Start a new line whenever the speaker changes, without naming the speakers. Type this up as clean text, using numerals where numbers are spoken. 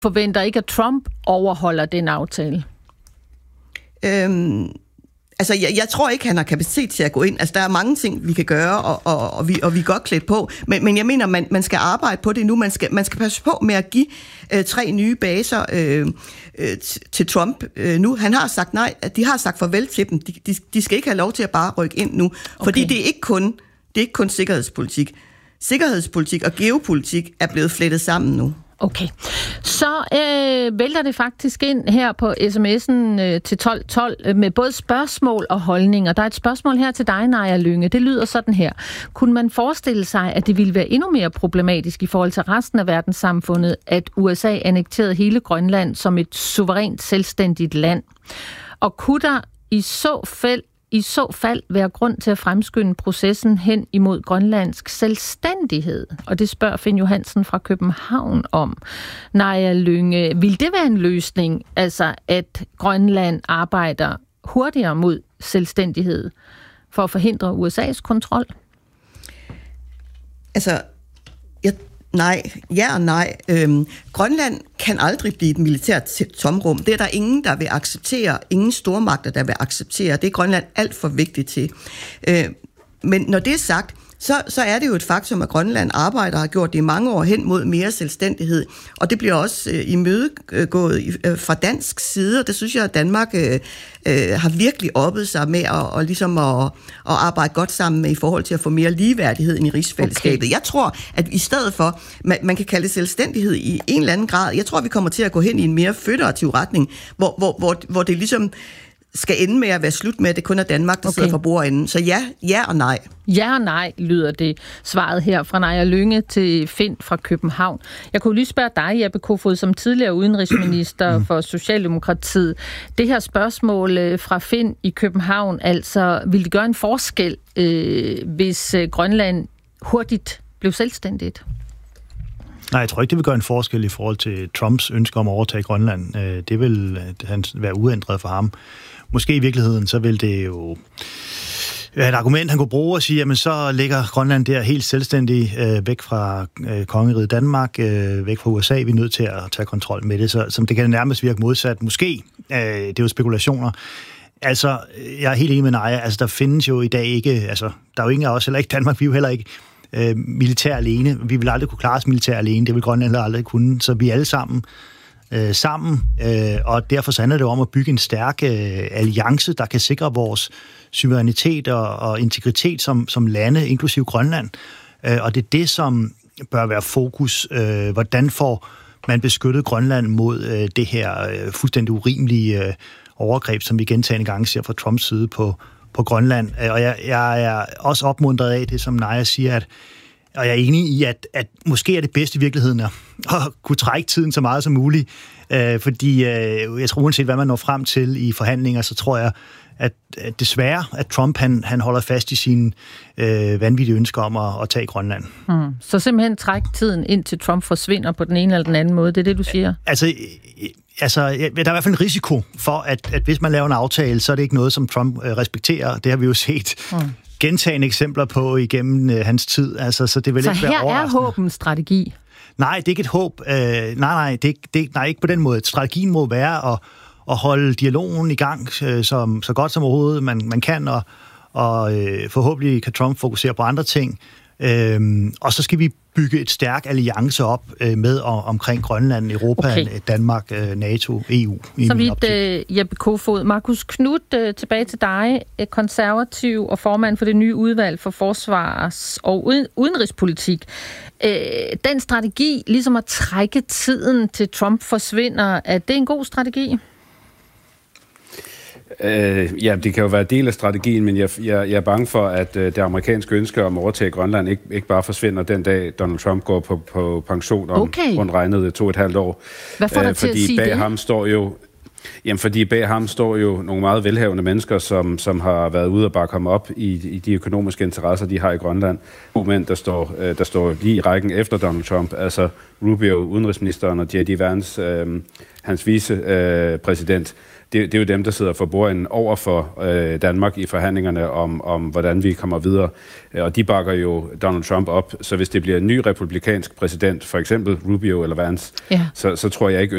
forventer ikke, at Trump overholder den aftale?
Altså, jeg tror ikke, han har kapacitet til at gå ind. Altså, der er mange ting, vi kan gøre, og vi er godt klædt på. Men jeg mener, man skal arbejde på det nu. Man skal passe på med at give 3 nye baser til Trump nu. Han har sagt nej. De har sagt farvel til dem. De skal ikke have lov til at bare rykke ind nu. Okay. Fordi det er ikke kun sikkerhedspolitik. Sikkerhedspolitik og geopolitik er blevet flettet sammen nu.
Okay. Så vælter det faktisk ind her på sms'en til 1212 med både spørgsmål og holdninger. Der er et spørgsmål her til dig, Naja Lynge. Det lyder sådan her. Kunne man forestille sig, at det ville være endnu mere problematisk i forhold til resten af verdenssamfundet, at USA annekterede hele Grønland som et suverænt selvstændigt land? Og kunne der i så fald være grund til at fremskynde processen hen imod grønlandsk selvstændighed? Og det spørger Finn Johansen fra København om. Naja Lynge, vil det være en løsning, altså at Grønland arbejder hurtigere mod selvstændighed for at forhindre USA's kontrol?
Altså, ja og nej. Grønland kan aldrig blive et militært tomrum. Det er der ingen, der vil acceptere. Ingen stormagter, der vil acceptere. Det er Grønland alt for vigtigt til. Men når det er sagt, så er det jo et faktum, at Grønland arbejder og har gjort det i mange år hen mod mere selvstændighed. Og det bliver også imødegået fra dansk side, og det synes jeg, at Danmark har virkelig oppet sig med at arbejde godt sammen med i forhold til at få mere ligeværdighed ind i rigsfællesskabet. Okay. Jeg tror, at i stedet for, man kan kalde det selvstændighed i en eller anden grad, jeg tror, vi kommer til at gå hen i en mere føderativ retning, hvor det ligesom skal ende med at være slut med, at det kun er Danmark, der sidder for bordenden. Så ja og nej.
Ja og nej, lyder det svaret her fra Naja Lynge til Finn fra København. Jeg kunne lige spørge dig, Jeppe Kofod, som tidligere udenrigsminister for Socialdemokratiet. Det her spørgsmål fra Finn i København, altså, vil det gøre en forskel, hvis Grønland hurtigt blev selvstændigt?
Nej, jeg tror ikke, det vil gøre en forskel i forhold til Trumps ønske om at overtage Grønland. Det vil være uændret for ham. Måske i virkeligheden, så vil det jo være et argument, han kunne bruge og sige, jamen så ligger Grønland der helt selvstændig væk fra kongeriget Danmark, væk fra USA. Vi er nødt til at tage kontrol med det, så det kan nærmest virke modsat. Måske, det er jo spekulationer. Altså, jeg er helt enig med Naja, altså der findes jo i dag ikke, altså der er jo ingen af os, heller ikke Danmark, vi er jo heller ikke militær alene. Vi vil aldrig kunne klare os militær alene, det vil Grønland aldrig kunne, så vi er alle sammen og derfor så handler det om at bygge en stærk alliance, der kan sikre vores suverænitet og integritet som lande, inklusive Grønland. Og det er det, som bør være fokus. Hvordan får man beskyttet Grønland mod det her fuldstændig urimelige overgreb, som vi gentagne gange ser fra Trumps side på Grønland. Og jeg er også opmuntret af det, som Naja siger, og jeg er enig i, at måske er det bedste i virkeligheden at kunne trække tiden så meget som muligt. Fordi jeg tror, uanset hvad man når frem til i forhandlinger, så tror jeg, at desværre, at Trump han holder fast i sine vanvittige ønsker om at tage Grønland.
Så simpelthen trække tiden ind til Trump forsvinder på den ene eller den anden måde, det er det, du siger?
Altså, der er i hvert fald en risiko for, at hvis man laver en aftale, så er det ikke noget, som Trump respekterer. Det har vi jo set gentagne eksempler på igennem hans tid. Altså, så det vil ikke være overraskende. Så
her er håbens strategi?
Nej, det er ikke et håb. Nej, ikke på den måde. Strategien må være at holde dialogen i gang så godt som overhovedet man kan, og forhåbentlig kan Trump fokusere på andre ting. Og så skal vi bygge et stærkt alliance op med omkring Grønland, Europa, Danmark, NATO, EU.
Så vidt Jeppe Kofod. Marcus Knudt, tilbage til dig, konservativ og formand for det nye udvalg for forsvars- og udenrigspolitik. Den strategi, ligesom at trække tiden til Trump forsvinder, er det en god strategi?
Ja, det kan jo være del af strategien, men jeg er bange for, at det amerikanske ønske om at overtage Grønland ikke bare forsvinder den dag, Donald Trump går på pension om rundt regnet 2,5 år.
Hvad får dig til at sige det?
Fordi bag ham står jo nogle meget velhavende mennesker, som har været ude og bare komme op i de økonomiske interesser, de har i Grønland. Men der står lige i rækken efter Donald Trump, altså Rubio, udenrigsministeren, og J.D. Vance, hans vicepræsident, det er jo dem, der sidder for bordenden over for Danmark i forhandlingerne om, hvordan vi kommer videre. Og de bakker jo Donald Trump op. Så hvis det bliver en ny republikansk præsident, for eksempel Rubio eller Vance, så tror jeg ikke,